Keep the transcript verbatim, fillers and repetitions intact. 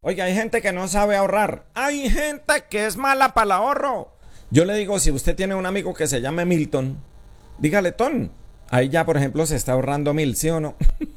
Oiga, hay gente que no sabe ahorrar. Hay gente que es mala para el ahorro. Yo le digo, si usted tiene un amigo que se llame Milton, dígale, Ton, ahí ya, por ejemplo, se está ahorrando mil, ¿sí o no?